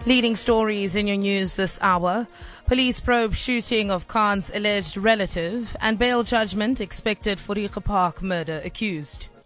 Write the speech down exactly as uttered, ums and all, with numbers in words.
Leading stories in your news this hour. Police probe shooting of Khan's alleged relative and bail judgment expected for Riga Park murder accused.